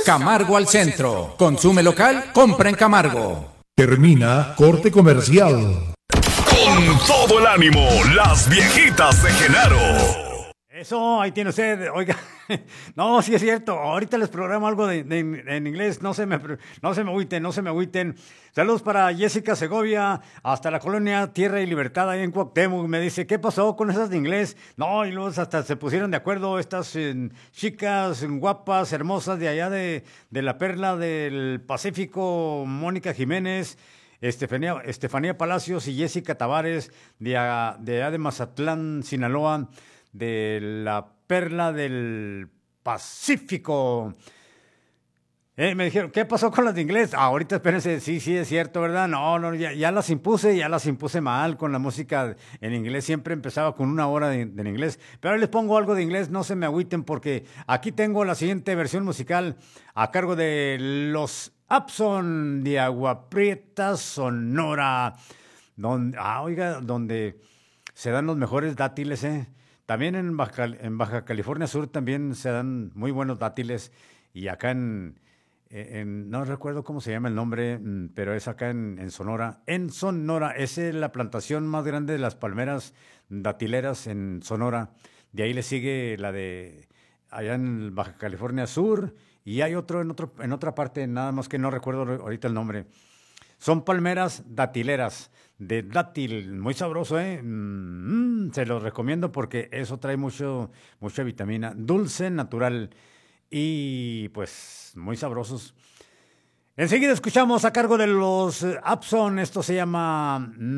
Camargo al centro. Consume local, compra en Camargo. Termina corte comercial. Con todo el ánimo, las viejitas de Genaro. Eso, ahí tiene usted, oiga, no, sí es cierto, ahorita les programo algo en inglés, no se me agüiten. Saludos para Jessica Segovia, hasta la colonia Tierra y Libertad, ahí en Cuauhtémoc. Me dice, ¿qué pasó con esas de inglés? No, y luego hasta se pusieron de acuerdo estas chicas guapas, hermosas de allá de la Perla del Pacífico, Mónica Jiménez, Estefanía Palacios y Jessica Tavares, de allá de Mazatlán, Sinaloa, de la Perla del Pacífico. Me dijeron, ¿qué pasó con las de inglés? Ahorita espérense, sí, es cierto, ¿verdad? No, ya las impuse mal con la música en inglés. Siempre empezaba con una hora de inglés. Pero ahora les pongo algo de inglés, no se me agüiten, porque aquí tengo la siguiente versión musical a cargo de los Upson de Agua Prieta, Sonora. Donde se dan los mejores dátiles, También en Baja California Sur también se dan muy buenos dátiles. Y acá no recuerdo cómo se llama el nombre, pero es acá en Sonora. En Sonora, esa es la plantación más grande de las palmeras datileras en Sonora. De ahí le sigue la de allá en Baja California Sur. Y hay otro en otra parte, nada más que no recuerdo ahorita el nombre. Son palmeras datileras, de dátil, muy sabroso, se los recomiendo porque eso trae mucha vitamina, dulce, natural y pues muy sabrosos. Enseguida escuchamos a cargo de los Upson, esto se llama